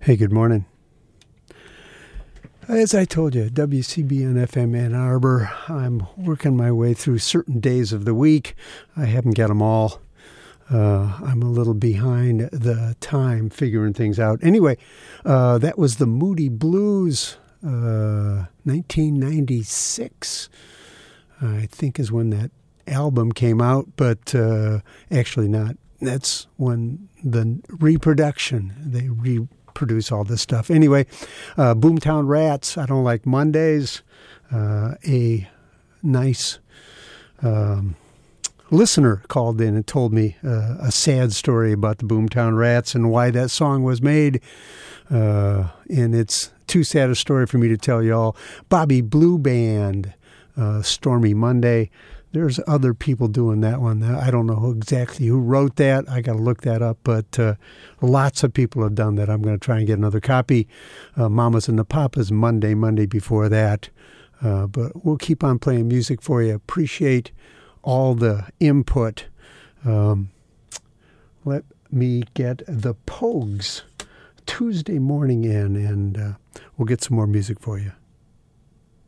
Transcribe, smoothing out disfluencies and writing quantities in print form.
Hey, good morning. As I told you, WCBN FM Ann Arbor, I'm working my way through certain days of the week. I haven't got them all. I'm a little behind the time figuring things out. Anyway, that was the Moody Blues, 1996, I think is when that album came out, but actually not. That's when the reproduction, they produce all this stuff. Anyway, Boomtown Rats, I Don't Like Mondays, a nice listener called in and told me a sad story about the Boomtown Rats and why that song was made. And it's too sad a story for me to tell y'all. Bobby Blue Band, Stormy Monday. There's other people doing that one. I don't know exactly who wrote that. I got to look that up, but lots of people have done that. I'm going to try and get another copy. Mamas and the Papas, Monday before that. But we'll keep on playing music for you. Appreciate all the input. Let me get the Pogues Tuesday morning in, and we'll get some more music for you.